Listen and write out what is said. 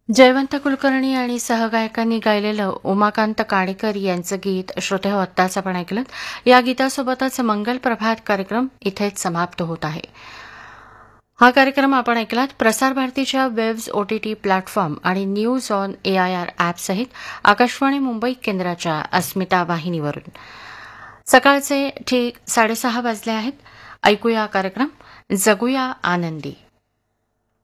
जयवंत कुलकर्णी आणि सहगायकांनी गायलेलं उमाकांत काणेकर यांचं गीत श्रोते हो आत्ताच आपण ऐकलं. या गीतासोबतच मंगल प्रभात कार्यक्रम इथेच समाप्त होत आहे. हा कार्यक्रम आपण ऐकलात प्रसार भारतीच्या वेव्स ओटीटी प्लॅटफॉर्म आणि news on AIR ॲपसहित Akashvani Mumbai केंद्राच्या अस्मिता वाहिनीवरून. सकाळचे ठीक 6:30 वाजले आहेत. ऐकूया कार्यक्रम जगूया आनंदी.